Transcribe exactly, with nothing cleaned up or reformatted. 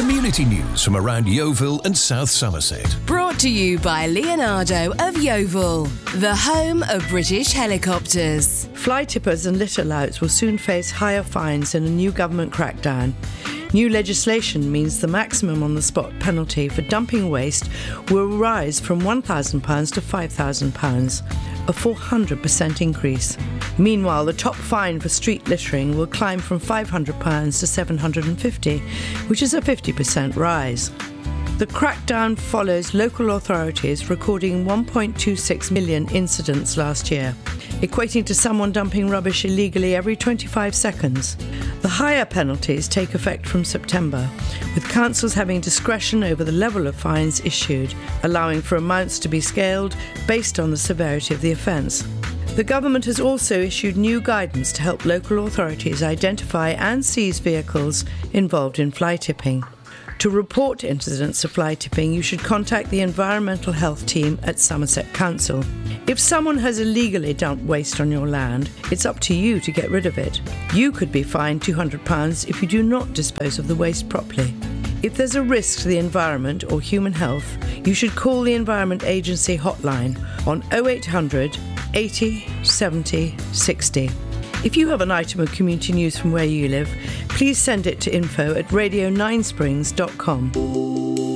Community news from around Yeovil and South Somerset. Brought to you by Leonardo of Yeovil, the home of British helicopters. Fly tippers and litter louts will soon face higher fines in a new government crackdown. New legislation means the maximum on-the-spot penalty for dumping waste will rise from one thousand pounds to five thousand pounds, a four hundred percent increase. Meanwhile, the top fine for street littering will climb from five hundred pounds to seven hundred fifty pounds, which is a fifty percent rise. The crackdown follows local authorities recording one point two six million incidents last year, equating to someone dumping rubbish illegally every twenty-five seconds. The higher penalties take effect from September, with councils having discretion over the level of fines issued, allowing for amounts to be scaled based on the severity of the offence. The government has also issued new guidance to help local authorities identify and seize vehicles involved in fly tipping. To report incidents of fly tipping, you should contact the Environmental Health Team at Somerset Council. If someone has illegally dumped waste on your land, it's up to you to get rid of it. You could be fined two hundred pounds if you do not dispose of the waste properly. If there's a risk to the environment or human health, you should call the Environment Agency hotline on oh eight hundred, eighty, seventy, sixty. If you have an item of community news from where you live, please send it to info at radio nine springs dot com.